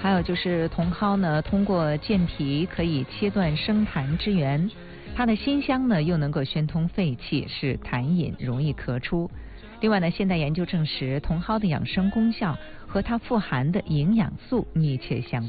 还有就是茼蒿呢，通过健脾可以切断生痰之源，它的辛香呢又能够宣通肺气，使痰饮容易咳出。另外呢，现代研究证实茼蒿的养生功效和它富含的营养素密切相关。